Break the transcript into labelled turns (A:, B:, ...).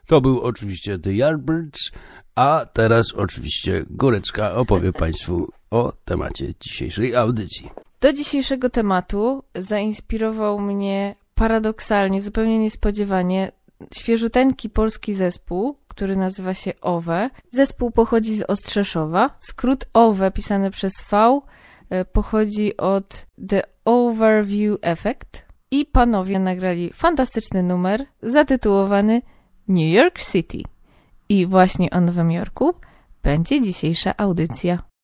A: To był oczywiście The Yardbirds, a teraz oczywiście Górecka opowie Państwu o temacie dzisiejszej audycji.
B: Do dzisiejszego tematu zainspirował mnie paradoksalnie, zupełnie niespodziewanie, świeżuteńki polski zespół, który nazywa się OWE. Zespół pochodzi z Ostrzeszowa. Skrót OWE pisany przez V pochodzi od The Overview Effect i panowie nagrali fantastyczny numer zatytułowany New York City. I właśnie o Nowym Jorku będzie dzisiejsza audycja.